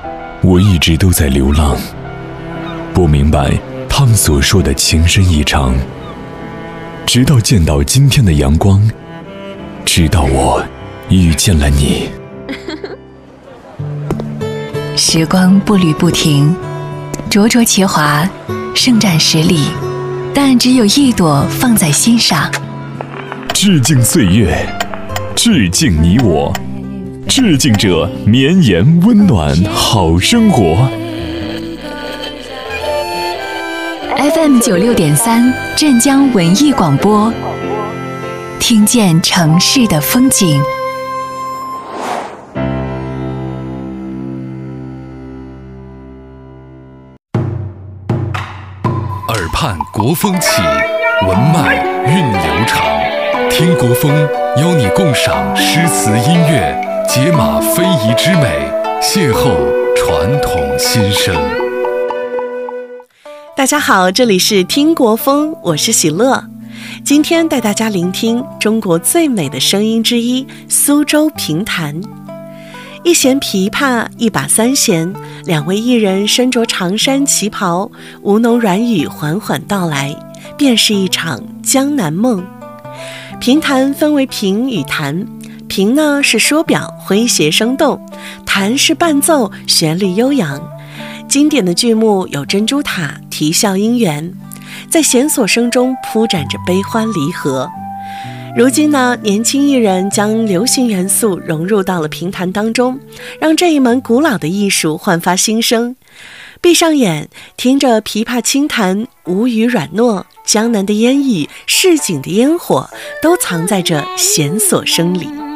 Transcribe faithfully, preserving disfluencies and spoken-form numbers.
我一直都在流浪，不明白他们所说的情深意长，直到见到今天的阳光，直到我遇见了你。 时光步履不停，灼灼其华，盛展十里，但只有一朵放在心上。 致敬岁月，致敬你我，致敬这绵延温暖好生活。 F M 九六点三，镇江文艺广播，听见城市的风景。 耳畔国风起，文脉韵流长。听国风，邀你共赏诗词音乐，解码非遗之美，邂逅传统新生。 大家好，这里是听国风，我是喜乐。今天带大家聆听中国最美的声音之一——苏州评弹。一弦琵琶，一把三弦，两位艺人身着长衫旗袍，吴侬软语缓缓道来，便是一场江南梦。评弹分为评与弹，评呢是说表，诙谐生动；弹是伴奏，旋律悠扬。经典的剧目有《珍珠塔》《啼笑姻缘》，在弦索声中铺展着悲欢离合。如今呢，年轻艺人将流行元素融入到了评弹当中，让这一门古老的艺术焕发新生。闭上眼，听着琵琶轻弹，吴语软糯，江南的烟雨，市井的烟火，都藏在这弦索声里。